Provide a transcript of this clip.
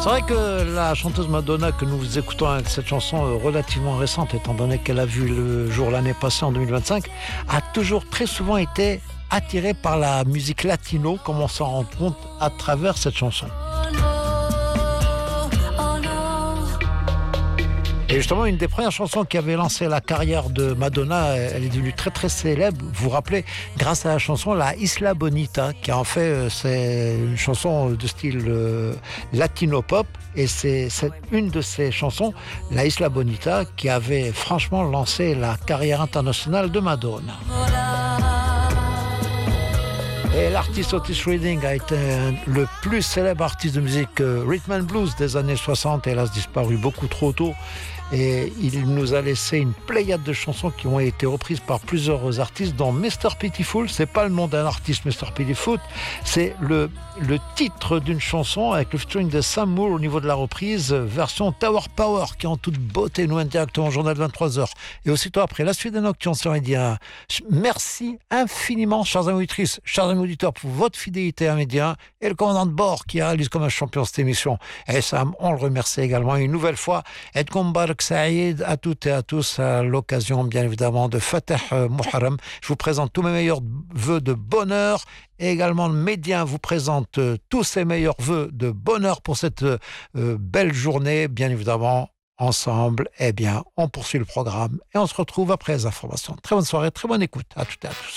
C'est vrai que la chanteuse Madonna que nous écoutons avec cette chanson relativement récente, étant donné qu'elle a vu le jour l'année passée en 2025, a toujours très souvent été attirée par la musique latino, comme on s'en rend compte à travers cette chanson. Et justement, une des premières chansons qui avait lancé la carrière de Madonna, elle est devenue très très célèbre, vous vous rappelez, grâce à la chanson La Isla Bonita, qui en fait c'est une chanson de style latino-pop, et c'est une de ces chansons, La Isla Bonita, qui avait franchement lancé la carrière internationale de Madonna. Et l'artiste Otis Redding a été le plus célèbre artiste de musique rhythm and blues des années 60, hélas disparu beaucoup trop tôt. Et il nous a laissé une pléiade de chansons qui ont été reprises par plusieurs artistes, dont Mr. Pitiful. C'est pas le nom d'un artiste, Mr. Pitiful, c'est le titre d'une chanson avec le featuring de Sam Moore au niveau de la reprise, version Tower Power, qui en toute beauté nous indirectement au journal de 23h. Et aussitôt après, la suite des Nocturnes sur Média. Merci infiniment, chers amis auditrices, chers amis auditeurs, pour votre fidélité à Média, et le commandant de bord qui réalise comme un champion cette émission. Et Sam, on le remercie également une nouvelle fois. Et Mubarak Saïd à toutes et à tous, à l'occasion bien évidemment de Fatah Muharram. Je vous présente tous mes meilleurs vœux de bonheur, et également le Média vous présente tous ses meilleurs vœux de bonheur pour cette belle journée. Bien évidemment, ensemble, eh bien, on poursuit le programme et on se retrouve après les informations. Très bonne soirée, très bonne écoute à toutes et à tous.